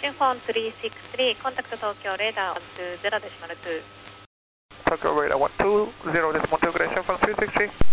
Synfone 363, contact Tokyo radar 120.2. Tokyo radar 120.2, good day, Synfone 363.